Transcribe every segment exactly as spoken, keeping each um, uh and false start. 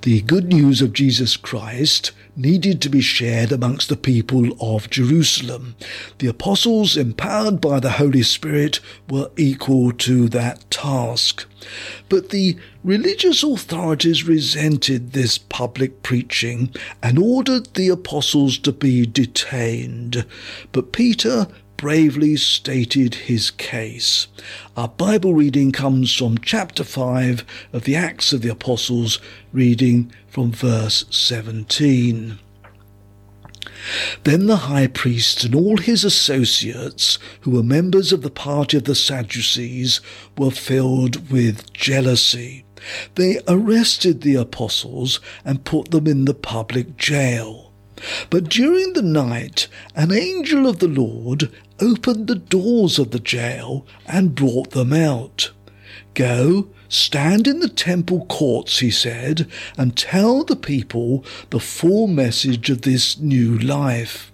The good news of Jesus Christ needed to be shared amongst the people of Jerusalem. The apostles, empowered by the Holy Spirit, were equal to that task. But the religious authorities resented this public preaching and ordered the apostles to be detained. But Peter bravely stated his case. Our Bible reading comes from chapter five of the Acts of the Apostles, reading from verse seventeen. Then the high priest and all his associates, who were members of the party of the Sadducees, were filled with jealousy. They arrested the apostles and put them in the public jail. But during the night, an angel of the Lord opened the doors of the jail and brought them out. Go, stand in the temple courts, he said, and tell the people the full message of this new life.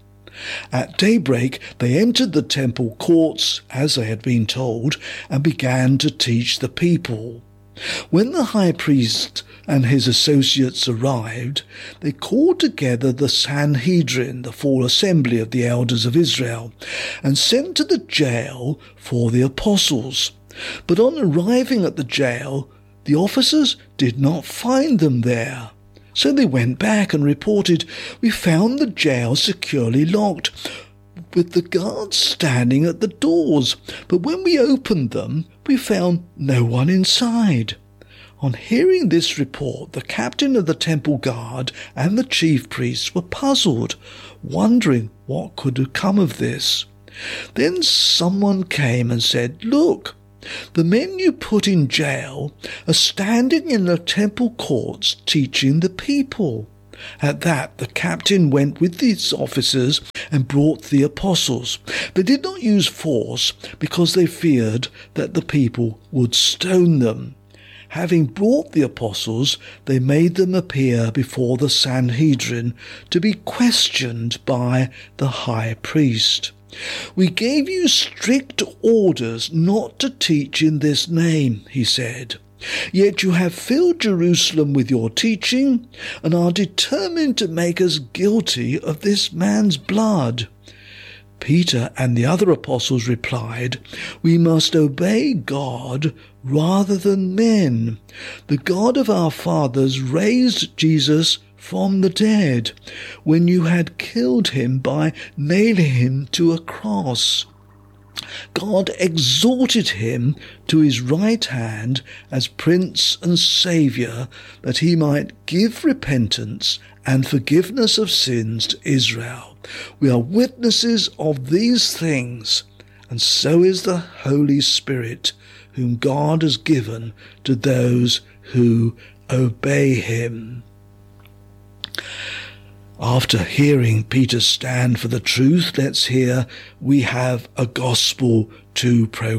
At daybreak they entered the temple courts, as they had been told, and began to teach the people. When the high priest and his associates arrived, they called together the Sanhedrin, the full assembly of the elders of Israel, and sent to the jail for the apostles. But on arriving at the jail, the officers did not find them there. So they went back and reported, "We found the jail securely locked, with the guards standing at the doors, but when we opened them, we found no one inside." On hearing this report, the captain of the temple guard and the chief priests were puzzled, wondering what could have come of this. Then someone came and said, "Look, the men you put in jail are standing in the temple courts teaching the people." At that, the captain went with these officers and brought the apostles. They did not use force because they feared that the people would stone them. Having brought the apostles, they made them appear before the Sanhedrin to be questioned by the high priest. "We gave you strict orders not to teach in this name," he said. "Yet you have filled Jerusalem with your teaching and are determined to make us guilty of this man's blood." Peter and the other apostles replied, "We must obey God rather than men. The God of our fathers raised Jesus from the dead when you had killed him by nailing him to a cross. God exalted him to his right hand as Prince and Saviour, that he might give repentance and forgiveness of sins to Israel. We are witnesses of these things, and so is the Holy Spirit, whom God has given to those who obey him." After hearing Peter stand for the truth, let's hear we have a gospel to proclaim.